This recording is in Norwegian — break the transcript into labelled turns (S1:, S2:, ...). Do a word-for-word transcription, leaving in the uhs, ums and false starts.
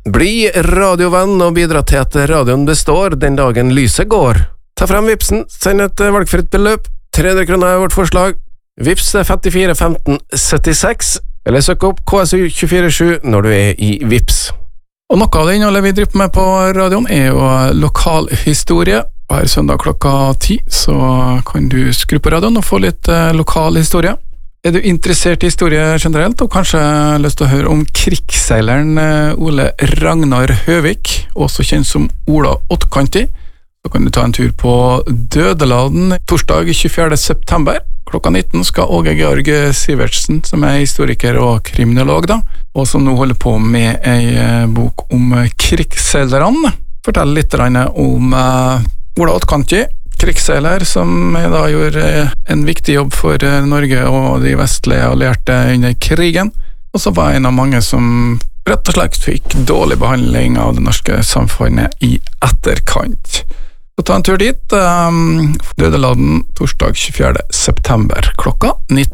S1: Bli radiovenn og bidra til at radioen består den dagen lyset går. Ta frem Vipsen, send et valgfritt beløp, tre hundre kroner er vårt forslag. Vips femtifire femten syttiseks, eller søk opp K S U to fire sju når du er i Vips.
S2: Og noe av det innholdet vi driver med på radioen er jo lokalhistorie. Hver søndag klokka ti så kan du skru på radioen og få litt eh, lokal historie. Er du interessert i historie generelt, og kanskje har lyst til å høre om krigsseileren Ole Ragnar Høvik, også kjent som Ola Åttkanti, så kan du ta en tur på Dødeladen torsdag tjuefjerde september. Klokka nitten skal Åge Georg Sivertsen, som er historiker og kriminolog, da, og som nå holder på med ei bok om krigsseilerne, fortelle litt om uh, Ola Åttkanti, krigsseiler som da gjorde en viktig jobb for Norge og de vestlige allierte under krigen, og så var en av mange som rett og slett fikk dårlig behandling av det norske samfunnet i etterkant. Så ta en tur dit, um, Dødeladen torsdag tjuefjerde september klokka nitten.